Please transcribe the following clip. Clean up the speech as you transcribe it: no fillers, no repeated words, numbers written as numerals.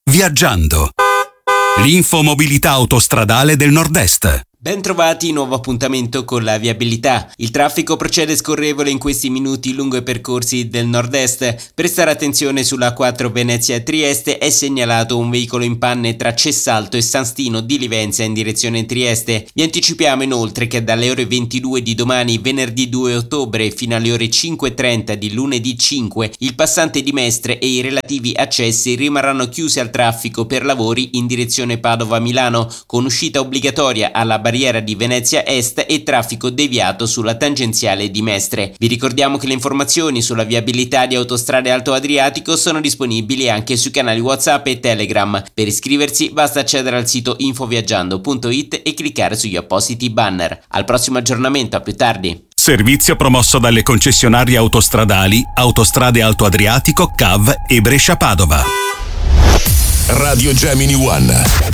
Viaggiando. L'infomobilità autostradale del Nord-Est. Ben trovati, nuovo appuntamento con la viabilità. Il traffico procede scorrevole in questi minuti lungo i percorsi del nord-est. Per stare attenzione sulla A4 Venezia-Trieste è segnalato un veicolo in panne tra Cessalto e San Stino di Livenza in direzione Trieste. Vi anticipiamo inoltre che dalle ore 22 di domani, venerdì 2 ottobre, fino alle ore 5:30 di lunedì 5, il passante di Mestre e i relativi accessi rimarranno chiusi al traffico per lavori in direzione Padova-Milano, con uscita obbligatoria alla barriera di Venezia Est e traffico deviato sulla tangenziale di Mestre. Vi ricordiamo che le informazioni sulla viabilità di Autostrade Alto Adriatico sono disponibili anche sui canali WhatsApp e Telegram. Per iscriversi basta accedere al sito infoviaggiando.it e cliccare sugli appositi banner. Al prossimo aggiornamento, a più tardi. Servizio promosso dalle concessionarie autostradali Autostrade Alto Adriatico, CAV e Brescia Padova. Radio Gemini One.